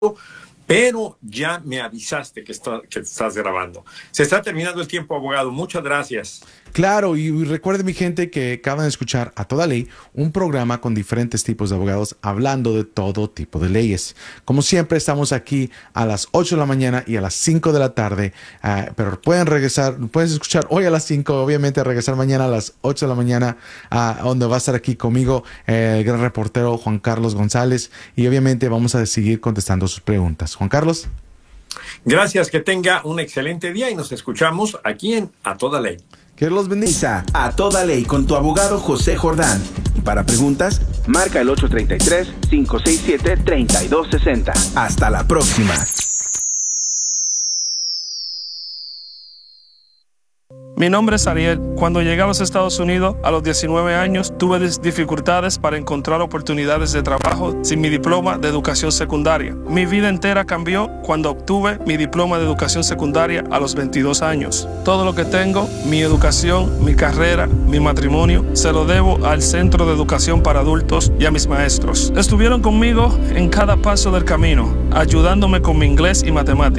pero ya me avisaste que estás grabando. Se está terminando el tiempo, abogado. Muchas gracias. Claro, y recuerde mi gente que acaban de escuchar A Toda Ley, un programa con diferentes tipos de abogados hablando de todo tipo de leyes. Como siempre estamos aquí a las 8 de la mañana y a las 5 de la tarde, pero puedes escuchar hoy a las 5, obviamente regresar mañana a las 8 de la mañana, donde va a estar aquí conmigo el gran reportero Juan Carlos González, y obviamente vamos a seguir contestando sus preguntas. Juan Carlos. Gracias, que tenga un excelente día y nos escuchamos aquí en A Toda Ley. Que los bendiga. A Toda Ley con tu abogado José Jordán. Y para preguntas, marca el 833-567-3260. Hasta la próxima. Mi nombre es Ariel. Cuando llegué a los Estados Unidos a los 19 años, tuve dificultades para encontrar oportunidades de trabajo sin mi diploma de educación secundaria. Mi vida entera cambió cuando obtuve mi diploma de educación secundaria a los 22 años. Todo lo que tengo, mi educación, mi carrera, mi matrimonio, se lo debo al Centro de Educación para Adultos y a mis maestros. Estuvieron conmigo en cada paso del camino, ayudándome con mi inglés y matemáticas.